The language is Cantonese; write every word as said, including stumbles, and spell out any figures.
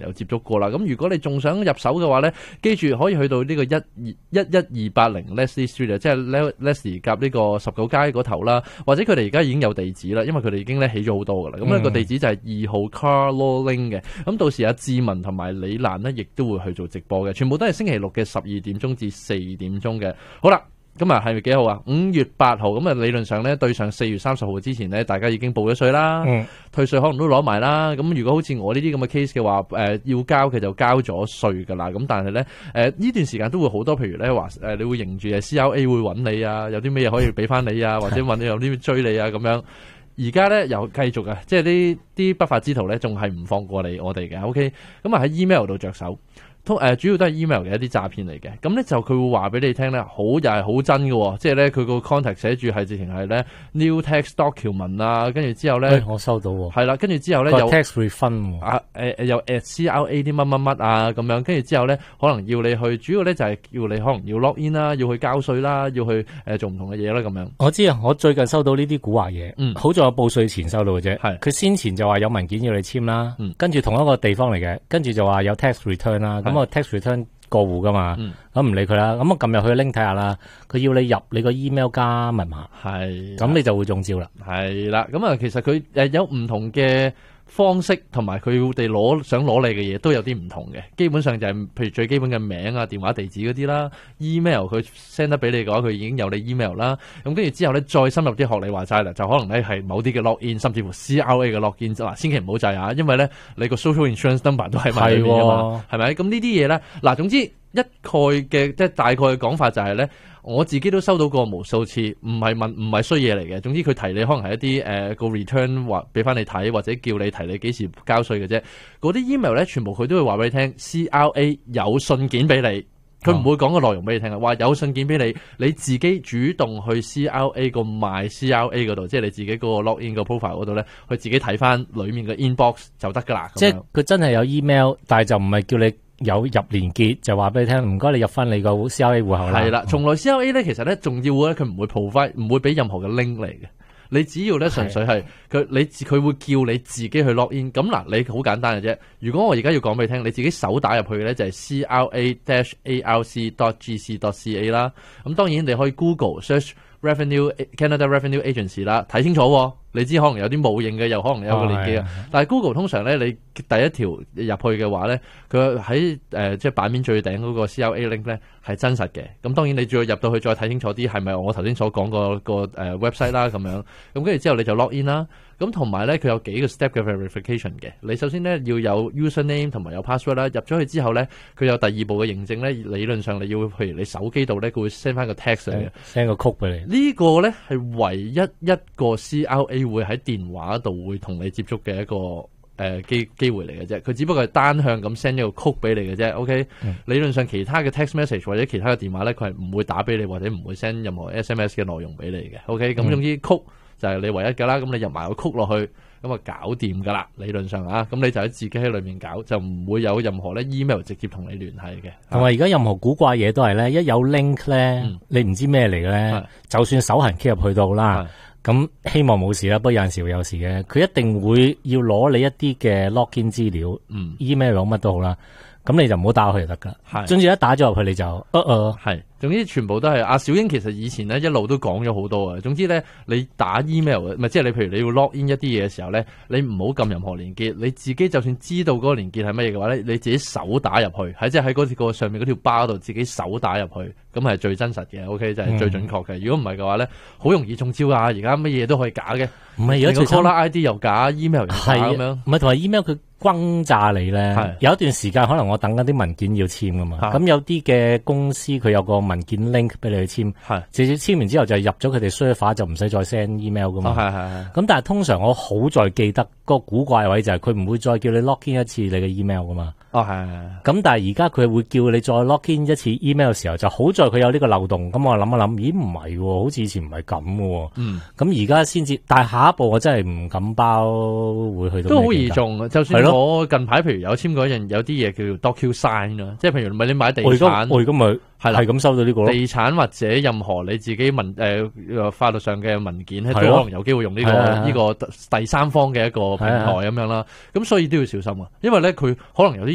有接觸過啦。咁如果你仲想入手嘅話咧，記住可以去到呢個一一一二八零 Leslie Street 即係 Leslie 夾呢個十九街嗰頭啦，或者佢哋而家已經有地址啦，因為佢哋已經咧起咗好多噶啦。咁、那、咧個地址就係二號 Carlo Link 嘅。咁到時阿志文同埋李蘭呢，亦都會去做直播嘅，全部都係星期六嘅十二點鐘至四點鐘嘅。好啦。今日係咪幾號啊？五月八號，咁啊理論上咧對上四月三十號之前咧，大家已經報咗稅啦，嗯、退稅可能都攞埋啦。咁如果好似我呢啲咁嘅 case 嘅話，誒、呃、要交嘅就交咗稅噶啦。咁但係咧，誒、呃、呢段時間都會好多，譬如咧話誒你會迎住誒 C L A 會揾你啊，有啲咩嘢可以俾翻你啊，或者揾你有啲咩追你啊咁樣。而家咧又繼續啊，即係啲啲不法之徒咧仲係唔放過你我哋嘅。OK，咁啊喺 email 度着手。通誒主要都係 email 嘅一啲詐騙嚟嘅，咁咧就佢會話俾你聽咧，好又係好真嘅，即係咧佢個 contact 寫住係直情係咧 new text document 啊，跟住之後咧、 哎，我收到喎， 係啦，跟住之後咧有 text refund 啊誒誒有 at C L A 啲乜乜乜啊咁樣，跟住之後咧可能要你去，主要咧就係要你可能要 log in 啦，要去交稅啦，要去誒做唔同嘅嘢啦咁樣。 我知啊，我最近收到呢啲古惑嘢，嗯，好在我報稅前收到嘅啫，係佢先前就話有文件要你簽啦，嗯，跟住同一個地方嚟嘅，跟住就話有 tax return 啦，咁。text return 過戶噶嘛，咁唔理佢啦，咁我撳入去 link 睇下啦，佢要你入你個 email 加密碼，係，咁你就會中招啦，係啦，咁啊其實佢誒有唔同嘅方式，同埋佢哋攞想攞你嘅嘢都有啲唔同嘅，基本上就係、是、譬如最基本嘅名啊、電話地址嗰啲啦 ，email 佢 send 得俾你嘅話，佢已經有你 email 啦，咁跟住之後咧再深入啲學你話齋啦，就可能咧係某啲嘅 login， 甚至乎 C L A 嘅 login， 嗱千祈唔好制啊，因為咧你個 social insurance number 都喺埋裏面啊嘛，係咪？咁呢啲嘢咧，嗱總之一概嘅即係大概嘅講法就係、是、咧。我自己都收到過無數次，唔係問唔係衰嘢嚟嘅。總之佢提你可能係一啲誒個 return 或俾翻你睇，或者叫你提你幾時交稅嘅啫。嗰啲 email 咧，全部佢都會話俾你聽 ，C L A 有信件俾你，佢唔會講個內容俾你聽啊。話有信件俾你，你自己主動去 C L A 個 My C L A 嗰度，即係你自己嗰個 login 個 profile 嗰度咧，去自己睇翻裡面嘅 inbox 就得噶啦。 即係佢真係有 email，但係就唔係叫你。有入連結就話俾你聽，唔該你入翻你個 C L A 戶口啦。係啦，從來 C L A 咧，其實咧重要咧，佢唔會 provide，唔會俾任何嘅 link 嚟嘅。你只要咧純粹係佢，你佢會叫你自己去 log in。咁嗱，你好簡單嘅啫。如果我而家要講俾你聽，你自己手打入去嘅咧就係 C L A A R C dot G C dot C A 啦。咁當然你可以 Google search Revenue Canada Revenue Agency 啦，睇清楚喎。你知可能有啲冇認嘅，又可能有個連結嘅。哦、但係 Google 通常咧，你第一條入去嘅話咧，佢喺誒即係版面最頂嗰個 C L A link 咧係真實嘅。咁當然你再入到去再睇清楚啲，係咪我頭先所講個個誒 website 啦咁樣。咁跟住之後你就 log in 啦。咁同埋咧，佢有幾個 step 嘅 verification 嘅。你首先咧要有 username 同埋有 password 啦。入咗去之後咧，佢有第二步嘅認證咧。理論上你要譬如你手機度咧，佢會 send 翻個 text 嚟嘅 ，send 個 code 俾你。呢個咧係唯一一個 C L A 會喺電話度會同你接觸嘅一個誒機機會嚟嘅啫。佢只不過係單向咁 send 一個 code 俾你嘅啫。OK，嗯、理論上其他嘅 text message 或者其他嘅電話咧，佢係唔會打俾你或者唔會 send 任何 S M S 嘅內容俾你嘅。OK，咁總之 code就係你唯一噶啦。咁你入埋個 code 落去，咁啊搞掂噶啦。理論上啊，咁你就喺自己喺裏面搞，就唔會有任何咧 email 直接同你聯繫嘅。 同埋而家任何古怪嘢都係咧，一有 link 咧，嗯、你唔知咩嚟嘅咧，就算手痕 key 入去到啦。咁希望冇事啦，不過有陣時會有事嘅。佢一定會要攞你一啲嘅 login 資料，嗯，email 攞乜都好啦。咁你就唔好打入去就得噶。係，總之一打咗入去你就，呃呃，係。總之全部都係阿小英，其實以前咧一路都講咗好多嘅。總之咧，你打 email 咪即係你譬如你要 log in 一啲嘢嘅時候咧，你唔好撳任何連結，你自己就算知道嗰個連結係乜嘢嘅話咧，你自己手打入去，喺即係喺嗰個上面嗰條巴度自己手打入去，咁係最真實嘅。OK，就係最準確嘅。嗯、如果唔係嘅話咧，好容易中招啊！而家乜嘢都可以假嘅，唔係而家最 caller I D 又假 ，email 又假咁樣，唔係同埋 email 佢轟炸你咧。有一段時間可能我等緊啲文件要簽噶嘛，咁有啲嘅公司佢有個文件 link 俾你去簽，係直接簽完之後就入咗佢哋 server 就唔使再 send email 噶嘛。係係係。咁但係通常我好在記得個古怪位就係佢唔會再叫你 log in 一次你嘅 email 噶嘛。哦係係係。咁但係而家佢會叫你再 log in 一次 email 嘅時候，就好在佢有呢個漏洞。咁我諗一諗，咦唔係喎，好似以前唔係咁喎。嗯。咁而家先至，但係下一步我真係唔敢包會去到。都好易中啊！就算我近排譬如有簽過一樣有啲嘢叫做 DocuSign 啦，即係譬如唔係你買地產，我而家咪係係咁收到呢個咯。地產或者任何你自己文誒、呃、法律上嘅文件，都可能有機會用呢、呢個呢、呢個第三方嘅一個平台咁樣啦。咁所以都要小心啊，因為咧佢可能有啲。